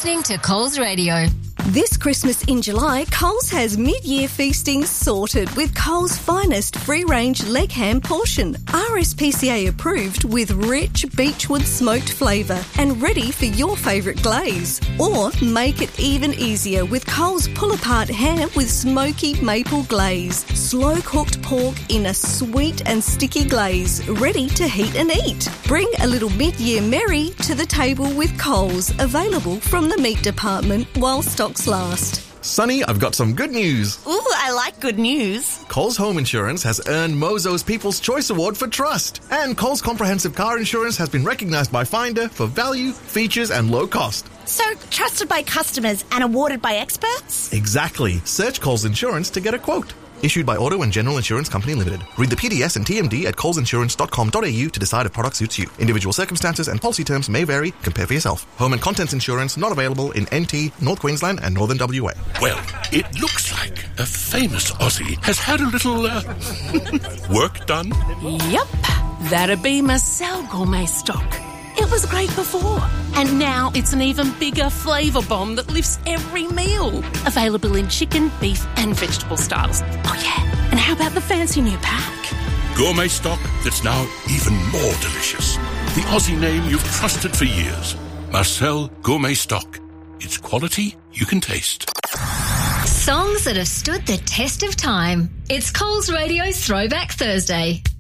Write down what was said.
listening to Coles Radio. This Christmas in July, Coles has mid-year feasting sorted with Coles' finest free-range leg ham portion. RSPCA approved with rich beechwood smoked flavour and ready for your favourite glaze. Or make it even easier with Coles pull-apart ham with smoky maple glaze. Slow-cooked pork in a sweet and sticky glaze, ready to heat and eat. Bring a little mid-year merry to the table with Coles, available from the meat department while stocks last. Sonny, I've got some good news. Ooh, I like good news. Coles Home Insurance has earned Mozo's People's Choice Award for trust. And Coles Comprehensive Car Insurance has been recognised by Finder for value, features and low cost. So, trusted by customers and awarded by experts? Exactly. Search Coles Insurance to get a quote. Issued by Auto and General Insurance Company Limited. Read the PDS and TMD at colesinsurance.com.au to decide if product suits you. Individual circumstances and policy terms may vary. Compare for yourself. Home and contents insurance not available in NT, North Queensland and Northern WA. Well, it looks like a famous Aussie has had a little, work done. Yep, that'd be Marcel Gourmet Stock. It was great before, and now it's an even bigger flavour bomb that lifts every meal. Available in chicken, beef and vegetable styles. Oh yeah, and how about the fancy new pack? Gourmet stock that's now even more delicious. The Aussie name you've trusted for years. Marcel Gourmet Stock. It's quality you can taste. Songs that have stood the test of time. It's Coles Radio Throwback Thursday.